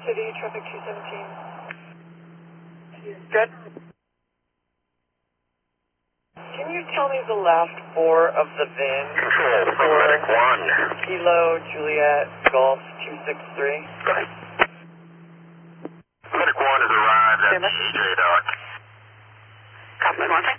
City, traffic 217. Good. Can you tell me the last four of the VIN? Control from Medic 1. Kilo Juliet Golf 263. Go ahead. Medic 1 has arrived at the EJ dock. Copy, one thing.